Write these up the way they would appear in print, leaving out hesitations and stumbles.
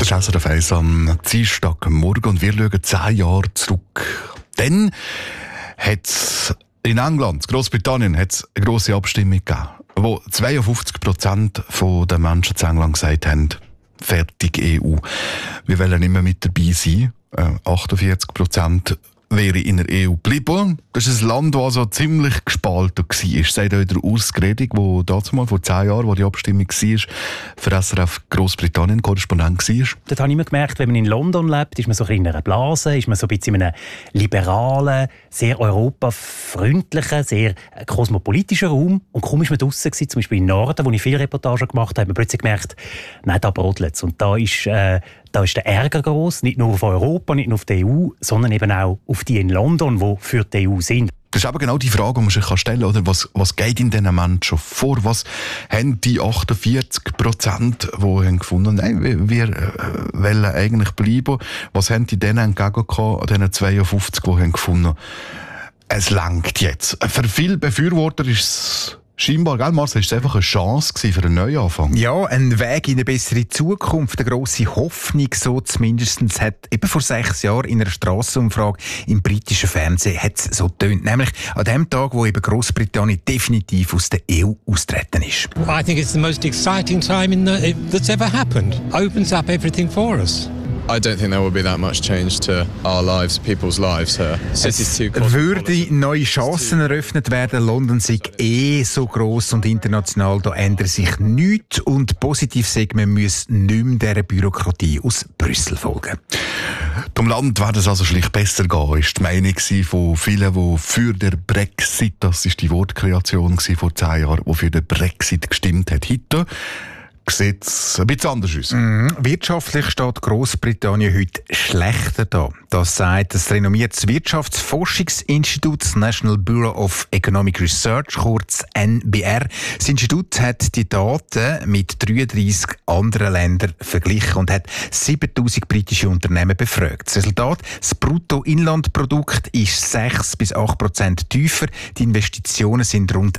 Das ist SRF 1 am Dienstagmorgen und wir schauen 10 Jahre zurück. Dann hat es in England, Großbritannien, eine grosse Abstimmung gegeben, wo 52% der Menschen in England gesagt haben, fertig EU. Wir wollen nicht mehr mit dabei sein. 48% wäre in der EU geblieben. Das ist ein Land, das also ziemlich gespalten war. Sagt euch der Urs Gredig, der dazu mal vor 10 Jahren, wo die Abstimmung war, für SRF Großbritannien Korrespondent war. Dort habe ich immer gemerkt, wenn man in London lebt, ist man so in einer Blase, ist man so ein bisschen in einem liberalen, sehr europafreundlichen, sehr kosmopolitischen Raum. Und kaum ist man draussen gewesen, zum Beispiel im Norden, wo ich viele Reportagen gemacht habe, hat man plötzlich gemerkt, nein, da brodelt es. Und da ist der Ärger groß, nicht nur auf Europa, nicht nur auf die EU, sondern eben auch auf die in London, die für die EU sind. Das ist aber genau die Frage, die man sich stellen kann, oder? Was geht in diesen Menschen vor? Was haben die 48%, die haben gefunden, nein, wir wollen eigentlich bleiben? Was haben die denen entgegengekommen, an diesen 52, die haben gefunden, es langt jetzt? Für viele Befürworter ist es scheinbar, gell, Marcel, ist es einfach eine Chance für einen Neuanfang. Ja, ein Weg in eine bessere Zukunft, eine grosse Hoffnung, so zumindest hat eben vor 6 Jahren in einer Strassenumfrage im britischen Fernsehen hat's so getönt. Nämlich an dem Tag, wo eben Großbritannien definitiv aus der EU austreten ist. I think it's the most exciting time that's ever happened. Opens up everything for us. I don't think there will be that much change to our lives, people's lives here. Es würde neue Chancen eröffnet werden. London sei so gross und international, da ändert sich nichts. Und positiv sagen, man muss nicht mehr dieser Bürokratie aus Brüssel folgen. Dem Land wird es also schlicht besser gehen, ist die Meinung von vielen, die für den Brexit, das ist die Wortkreation vor 10 Jahren, die für den Brexit gestimmt hat. Heute sieht es ein bisschen anders aus. Wirtschaftlich steht Großbritannien heute schlechter da. Das sagt das renommierte Wirtschaftsforschungsinstitut, das National Bureau of Economic Research, kurz NBR. Das Institut hat die Daten mit 33 anderen Ländern verglichen und hat 7000 britische Unternehmen befragt. Das Resultat, das Bruttoinlandprodukt ist 6-8% tiefer, die Investitionen sind rund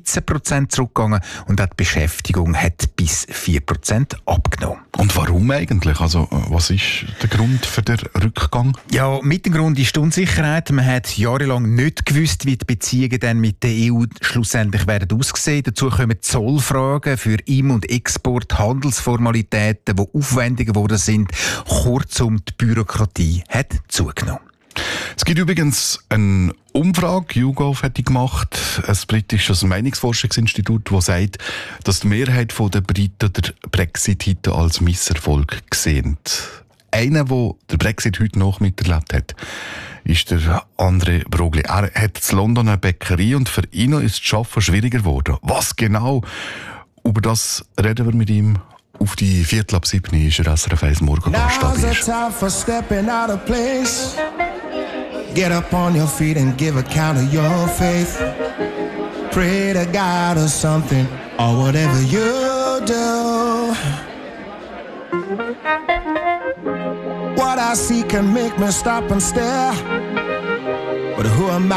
13% zurückgegangen und auch die Beschäftigung hat bis 4% abgenommen. Und warum eigentlich? Also, was ist der Grund für den Rückgang? Ja, mit dem Grund ist die Unsicherheit. Man hat jahrelang nicht gewusst, wie die Beziehungen dann mit der EU schlussendlich werden aussehen. Dazu kommen Zollfragen für Im- und Export, Handelsformalitäten, die aufwendiger geworden sind. Kurzum, die Bürokratie hat zugenommen. Es gibt übrigens eine Umfrage, YouGov hat die gemacht, ein britisches Meinungsforschungsinstitut, das sagt, dass die Mehrheit der Briten den Brexit heute als Misserfolg sehen. Einer, der den Brexit heute noch miterlebt hat, ist der André Broglie. Er hat in London eine Bäckerei und für ihn ist das Arbeiten schwieriger geworden. Was genau? Über das reden wir mit ihm. Auf die 6:15 ist er SRF 1 Morgengast. Get up on your feet and give account of your faith. Pray to God or something, or whatever you do. What I see can make me stop and stare. But who am I?